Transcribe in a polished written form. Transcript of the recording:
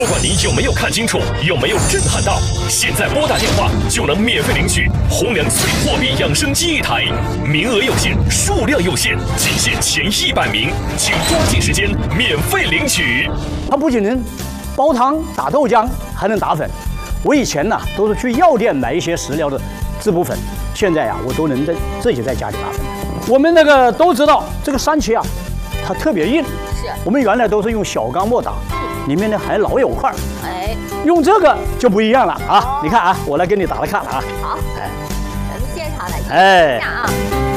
不管你有没有看清楚，有没有震撼到，现在拨打电话就能免费领取红粮脆货币养生机1台，名额有限，数量有限，仅限前100名，请抓紧时间免费领取。 它不仅能煲汤、打豆浆，还能打粉。我以前呢都是去药店买一些食疗的滋补粉，现在呀我都能自己在家里打粉。我们那个都知道这个山茄啊，它特别硬， 是我们原来都是用小钢沫打。里面呢还老有块儿， 哎， 用这个就不一样了啊！你看啊，我来给你打来看了啊。 好，咱们现场来看一下啊。